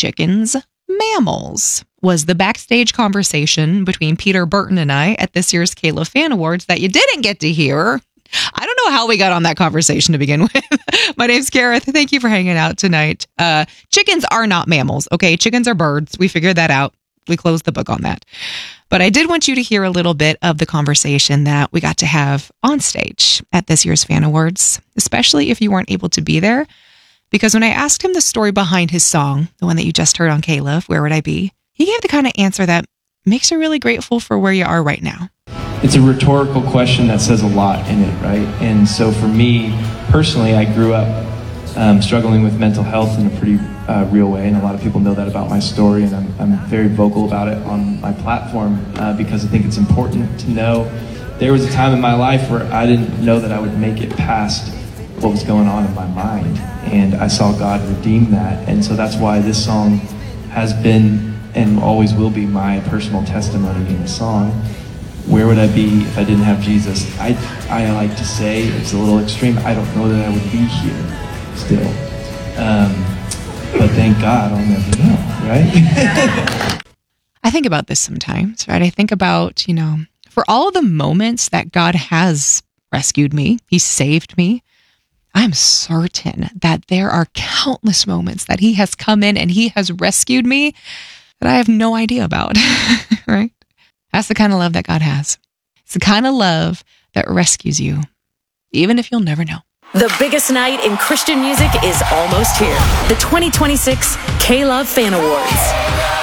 chickens mammals? Was the backstage conversation between Peter Burton and I at this year's K-Love Fan Awards that you didn't get to hear. I don't know how we got on that conversation to begin with. My name's Gareth. Thank you for hanging out tonight. Chickens are not mammals, okay? Chickens are birds. We figured that out. We closed the book on that. But I did want you to hear a little bit of the conversation that we got to have on stage at this year's Fan Awards, especially if you weren't able to be there. Because when I asked him the story behind his song, the one that you just heard on K-Love, Where Would I Be? He gave the kind of answer that makes you really grateful for where you are right now. It's a rhetorical question that says a lot in it, right? And so for me, personally, I grew up struggling with mental health in a pretty real way, and a lot of people know that about my story, and I'm very vocal about it on my platform because I think it's important to know. There was a time in my life where I didn't know that I would make it past what was going on in my mind, and I saw God redeem that, and so that's why this song has been and always will be my personal testimony in the song. Where would I be if I didn't have Jesus? I like to say, it's a little extreme, I don't know that I would be here still. But thank God I'll never know, right? I think about this sometimes, right? I think about, for all of the moments that God has rescued me, He saved me, I'm certain that there are countless moments that He has come in and He has rescued me that I have no idea about, right? That's the kind of love that God has. It's the kind of love that rescues you, even if you'll never know. The biggest night in Christian music is almost here. The 2026 K-Love Fan Awards.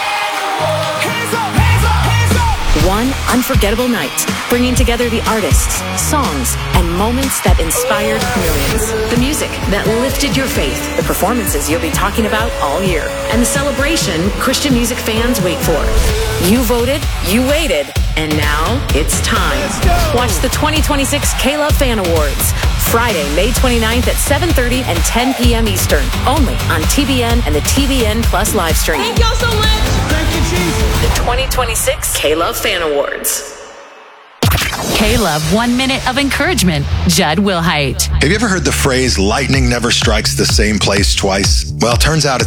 One unforgettable night, bringing together the artists, songs, and moments that inspired millions. The music that lifted your faith, the performances you'll be talking about all year, and the celebration Christian music fans wait for. You voted, you waited, and now it's time. Watch the 2026 K-Love Fan Awards, Friday, May 29th at 7:30 and 10 p.m. Eastern, only on TBN and the TBN Plus live stream. Thank y'all so much. Thank you, Jesus. The 2026 K-Love Fan Awards. K-Love 1 minute of encouragement. Judd Wilhite. Have you ever heard the phrase, lightning never strikes the same place twice? Well, it turns out it's